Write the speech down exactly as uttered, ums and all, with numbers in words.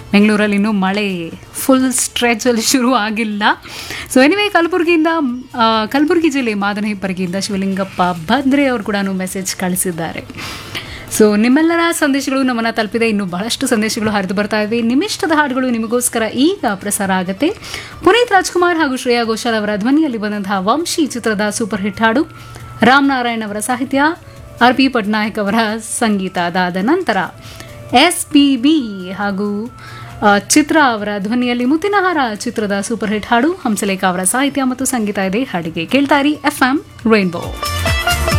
ಬೆಂಗಳೂರಲ್ಲಿ ಇನ್ನೂ ಮಳೆ ಫುಲ್ ಸ್ಟ್ರೆಚಲ್ಲಿ ಶುರು ಆಗಿಲ್ಲ. ಸೊ ಎನಿವೇ ಕಲಬುರಗಿಯಿಂದ ಆ, ಕಲಬುರಗಿ ಜಿಲ್ಲೆ ಮಾದನಹಿಪ್ಪರಗಿಯಿಂದ ಶಿವಲಿಂಗಪ್ಪ ಭದ್ರೆ ಅವರು ಕೂಡ ಮೆಸೇಜ್ ಕಳಿಸಿದ್ದಾರೆ. ಸೊ ನಿಮ್ಮೆಲ್ಲರ ಸಂದೇಶಗಳು ನಮ್ಮನ್ನು ತಲುಪಿದೆ. ಇನ್ನೂ ಬಹಳಷ್ಟು ಸಂದೇಶಗಳು ಹರಿದು ಬರ್ತಾ ಇವೆ. ನಿಮ್ಮಿಷ್ಟದ ಹಾಡುಗಳು ನಿಮಗೋಸ್ಕರ ಈಗ ಪ್ರಸಾರ ಆಗುತ್ತೆ. ಪುನೀತ್ ರಾಜ್ಕುಮಾರ್ ಹಾಗೂ ಶ್ರೇಯಾ ಘೋಷಾಲ್ ಅವರ ಧ್ವನಿಯಲ್ಲಿ ಬಂದಂತಹ ವಂಶಿ ಚಿತ್ರದ ಸೂಪರ್ ಹಿಟ್ ಹಾಡು, ರಾಮನಾರಾಯಣ್ ಅವರ ಸಾಹಿತ್ಯ, ಆರ್ ಪಿ ಪಟ್ನಾಯಕ್ ಅವರ ಸಂಗೀತ. ಅದಾದ ನಂತರ ಎಸ್ ಪಿ ಬಿ ಹಾಗೂ ಆ, ಚಿತ್ರ ಅವರ ಧ್ವನಿಯಲ್ಲಿ ಮುತ್ತಿನಹಾರ ಚಿತ್ರದ ಸೂಪರ್ ಹಿಟ್ ಹಾಡು, ಹಂಸಲೇಖ ಅವರ ಸಾಹಿತ್ಯ ಮತ್ತು ಸಂಗೀತ ಇದೆ ಹಾಡಿಗೆ. ಕೇಳ್ತಾ ಇರಿ ಎಫ್ ಎಂ ರೈನ್ಬೋ.